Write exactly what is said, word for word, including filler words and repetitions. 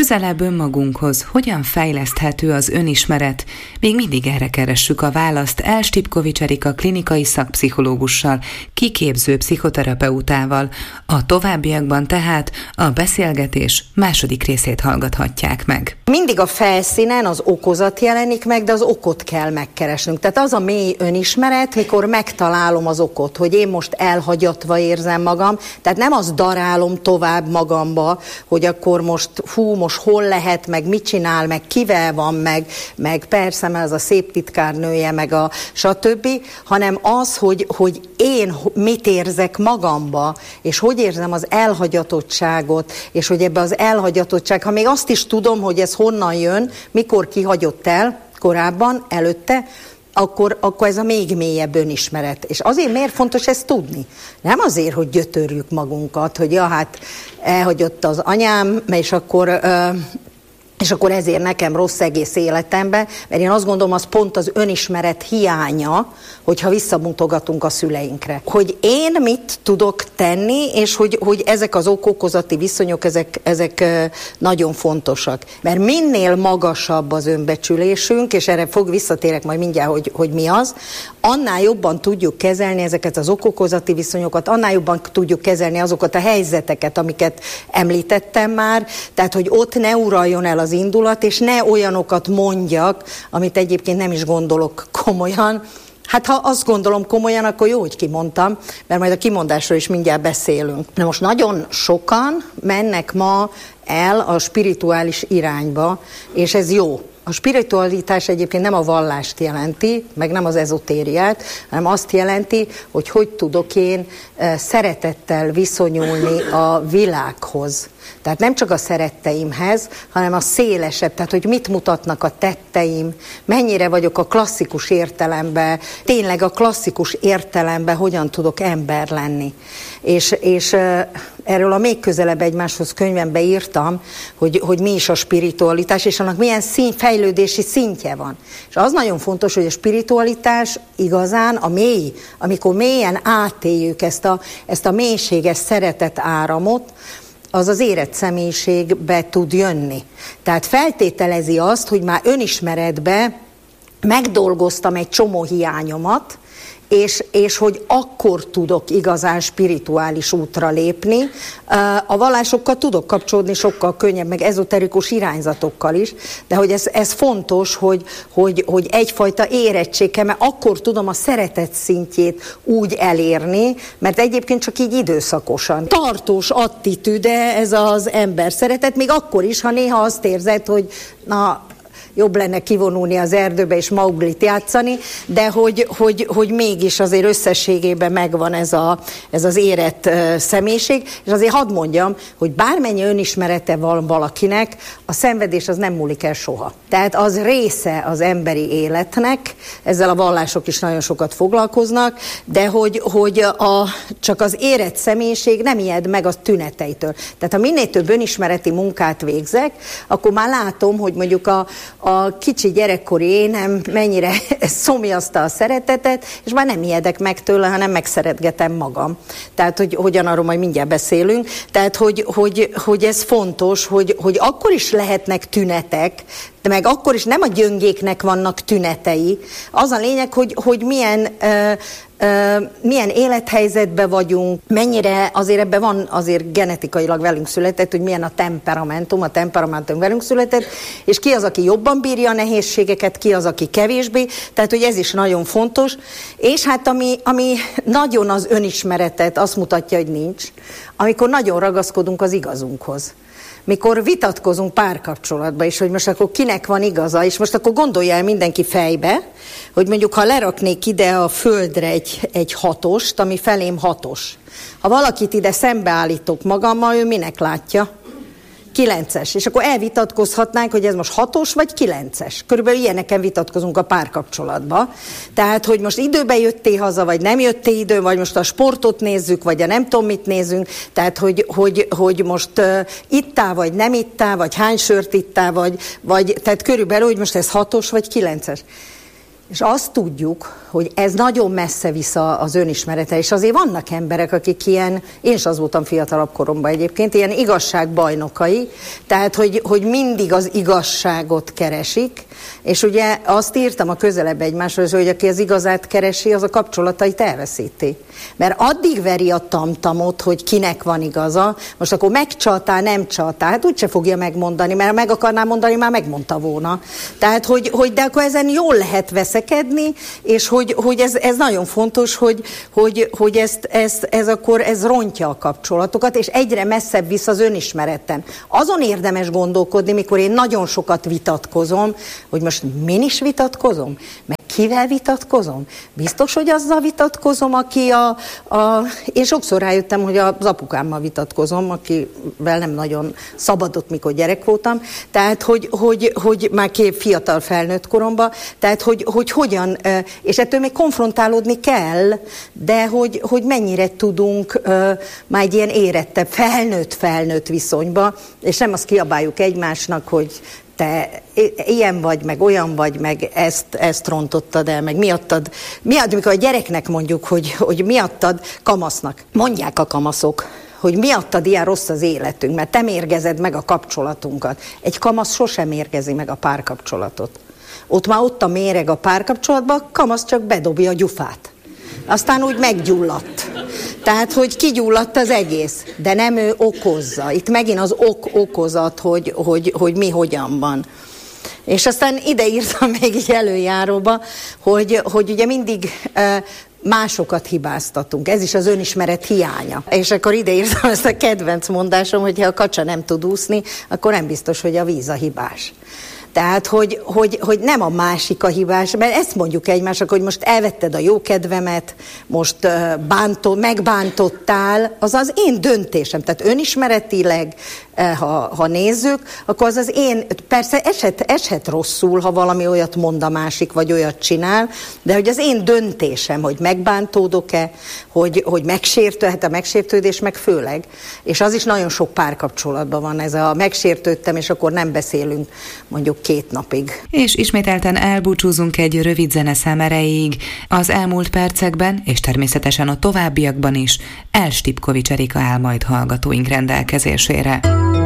Közelebb önmagunkhoz hogyan fejleszthető az önismeret? Még mindig erre keressük a választ El Stipkovics Erika klinikai szakpszichológussal, kiképző pszichoterapeutával. A továbbiakban tehát a beszélgetés második részét hallgathatják meg. Mindig a felszínen az okozat jelenik meg, de az okot kell megkeresnünk. Tehát az a mély önismeret, mikor megtalálom az okot, hogy én most elhagyatva érzem magam, tehát nem az darálom tovább magamba, hogy akkor most hú, most hol lehet, meg mit csinál, meg kivel van, meg, meg persze, mert az a szép titkárnője, meg a stb., hanem az, hogy, hogy én mit érzek magamba, és hogy érzem az elhagyatottságot, és hogy ebbe az elhagyatottság, ha még azt is tudom, hogy ez honnan jön, mikor kihagyott el korábban, előtte, Akkor, akkor ez a még mélyebb önismeret. És azért miért fontos ezt tudni? Nem azért, hogy gyötörjük magunkat, hogy ja, hát elhagyott az anyám, és akkor, és akkor ezért nekem rossz egész életemben, mert én azt gondolom, az pont az önismeret hiánya, hogyha visszamutogatunk a szüleinkre. Hogy én mit tudok tenni, és hogy, hogy ezek az ok-okozati viszonyok, ezek, ezek nagyon fontosak. Mert minél magasabb az önbecsülésünk, és erre fog visszatérek majd mindjárt, hogy, hogy mi az, annál jobban tudjuk kezelni ezeket az ok-okozati viszonyokat, annál jobban tudjuk kezelni azokat a helyzeteket, amiket említettem már, tehát hogy ott ne uraljon el az indulat, és ne olyanokat mondjak, amit egyébként nem is gondolok komolyan. Hát ha azt gondolom komolyan, akkor jó, hogy kimondtam, mert majd a kimondásról is mindjárt beszélünk. Na most nagyon sokan mennek ma el a spirituális irányba, és ez jó. A spiritualitás egyébként nem a vallást jelenti, meg nem az ezotériát, hanem azt jelenti, hogy hogy tudok én szeretettel viszonyulni a világhoz. Tehát nem csak a szeretteimhez, hanem a szélesebb, tehát hogy mit mutatnak a tetteim, mennyire vagyok a klasszikus értelemben, tényleg a klasszikus értelemben hogyan tudok ember lenni. És, és erről a Még közelebb egymáshoz könyvemben írtam, hogy, hogy mi is a spiritualitás, és annak milyen szín, fejlődési szintje van. És az nagyon fontos, hogy a spiritualitás igazán a mély, amikor mélyen átéljük ezt a, ezt a mélységes szeretet áramot, az az érett személyiségbe tud jönni. Tehát feltételezi azt, hogy már önismeretbe megdolgoztam egy csomó hiányomat, és, és hogy akkor tudok igazán spirituális útra lépni. A vallásokkal tudok kapcsolódni sokkal könnyebb, meg ezoterikus irányzatokkal is, de hogy ez, ez fontos, hogy, hogy, hogy egyfajta érettségkel, mert akkor tudom a szeretet szintjét úgy elérni, mert egyébként csak így időszakosan. Tartós attitűde ez az ember szeretet, még akkor is, ha néha azt érzed, hogy na, jobb lenne kivonulni az erdőbe és Mauglit játszani, de hogy, hogy, hogy mégis azért összességében megvan ez, a, ez az érett uh, személyiség, és azért hadd mondjam, hogy bármennyi önismerete van valakinek, a szenvedés az nem múlik el soha. Tehát az része az emberi életnek, ezzel a vallások is nagyon sokat foglalkoznak, de hogy, hogy a, csak az érett személyiség nem ijed meg a tüneteitől. Tehát ha minél több önismereti munkát végzek, akkor már látom, hogy mondjuk a a kicsi gyerekkori énem mennyire szomjazta a szeretetet, és már nem ijedek meg tőle, hanem megszeretgetem magam. Tehát, hogy hogyan, arról majd mindjárt beszélünk. Tehát, hogy, hogy, hogy ez fontos, hogy, hogy akkor is lehetnek tünetek, de meg akkor is nem a gyöngéknek vannak tünetei. Az a lényeg, hogy, hogy milyen, uh, uh, milyen élethelyzetben vagyunk, mennyire azért ebben van azért genetikailag velünk született, hogy milyen a temperamentum, a temperamentum velünk született, és ki az, aki jobban bírja a nehézségeket, ki az, aki kevésbé, tehát hogy ez is nagyon fontos. És hát ami, ami nagyon az önismeretet azt mutatja, hogy nincs, amikor nagyon ragaszkodunk az igazunkhoz. Mikor vitatkozunk párkapcsolatban is, hogy most akkor kinek van igaza, és most akkor gondolja el mindenki fejbe, hogy mondjuk ha leraknék ide a földre egy, egy hatost, ami felém hatos. Ha valakit ide szembeállítok magammal, ő minek látja? Kilences. És akkor elvitatkozhatnánk, hogy ez most hatos vagy kilences. Körülbelül ilyeneken vitatkozunk a párkapcsolatba. Tehát, hogy most időben jöttél haza, vagy nem jöttél időn, vagy most a sportot nézzük, vagy a nem tudom mit nézünk. Tehát, hogy, hogy, hogy most uh, ittál, vagy nem ittál, vagy hány sört ittál, vagy, vagy tehát körülbelül, hogy most ez hatos vagy kilences. És azt tudjuk, hogy ez nagyon messze vissza az önismerete, és azért vannak emberek, akik ilyen, én is az voltam fiatalabb koromban egyébként, ilyen igazságbajnokai, tehát hogy, hogy mindig az igazságot keresik, és ugye azt írtam a Közelebb egymásról, hogy aki az igazát keresi, az a kapcsolatait elveszíti. Mert addig veri a tamtamot, hogy kinek van igaza, most akkor megcsaltál, nem csaltál, hát úgyse fogja megmondani, mert meg akarná mondani, már megmondta volna. Tehát, hogy, hogy de akkor ezen jól lehet veszekedni, és hogy, hogy ez, ez nagyon fontos, hogy, hogy, hogy ezt, ezt, ez akkor ez rontja a kapcsolatokat, és egyre messzebb visz az önismereten. Azon érdemes gondolkodni, mikor én nagyon sokat vitatkozom, hogy most min is vitatkozom? Meg kivel vitatkozom? Biztos, hogy azzal vitatkozom, aki a, a... Én sokszor rájöttem, hogy az apukámmal vitatkozom, akivel nem nagyon szabadott, mikor gyerek voltam. Tehát, hogy, hogy, hogy már két fiatal felnőtt koromban, tehát, hogy, hogy hogyan, és ettől még konfrontálódni kell, de hogy, hogy mennyire tudunk már egy ilyen érettebb, felnőtt-felnőtt viszonyba, és nem azt kiabáljuk egymásnak, hogy te ilyen vagy, meg olyan vagy, meg ezt, ezt rontottad el, meg miattad, miatt, amikor a gyereknek mondjuk, hogy, hogy miattad kamasznak, mondják a kamaszok, hogy miattad ilyen rossz az életünk, mert te mérgezed meg a kapcsolatunkat. Egy kamasz sosem mérgezi meg a párkapcsolatot. Ott már ott a méreg a párkapcsolatban, a kamasz csak bedobja a gyufát. Aztán úgy meggyulladt. Tehát, hogy kigyulladt az egész, de nem ő okozza. Itt megint az ok-okozat, hogy, hogy, hogy mi hogyan van. És aztán ide írtam még egy előjáróba, hogy, hogy ugye mindig másokat hibáztatunk. Ez is az önismeret hiánya. És akkor ide írtam ezt a kedvenc mondásom, hogy ha a kacsa nem tud úszni, akkor nem biztos, hogy a víz a hibás. Tehát, hogy, hogy, hogy nem a másik a hibás, mert ezt mondjuk egymásnak, hogy most elvetted a jó kedvemet, most bántó, megbántottál, az az én döntésem. Tehát önismeretileg, ha, ha nézzük, akkor az az én, persze eshet, eshet rosszul, ha valami olyat mond a másik, vagy olyat csinál, de hogy az én döntésem, hogy megbántódok-e, hogy, hogy megsértő, hát a megsértődés meg főleg. És az is nagyon sok párkapcsolatban van, ez a megsértődtem, és akkor nem beszélünk mondjuk két napig. És ismételten elbúcsúzunk egy rövid zeneszám erejéig. Az elmúlt percekben, és természetesen a továbbiakban is, Elstipkovics Erika áll majd hallgatóink rendelkezésére.